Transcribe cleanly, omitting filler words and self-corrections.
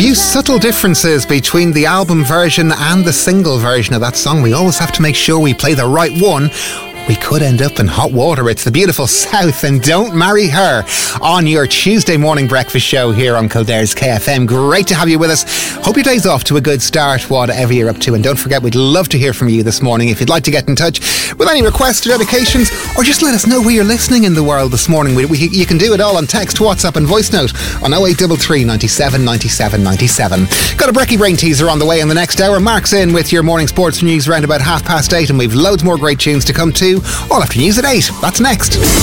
few subtle differences between the album version and the single version of that song. We always have to make sure we play the right one. We could end up in hot water. It's the beautiful South and Don't Marry Her on your Tuesday morning breakfast show here on Kildare's KFM. Great to have you with us. Hope your day's off to a good start, whatever you're up to. And don't forget, we'd love to hear from you this morning. If you'd like to get in touch with any requests or dedications, or just let us know where you're listening in the world this morning, you can do it all on text, WhatsApp and voice note on 0833 97 97 97. Got a brekkie brain teaser on the way in the next hour. Mark's in with your morning sports news around about 8:30, and we've loads more great tunes to come too. All after news at 8. That's next.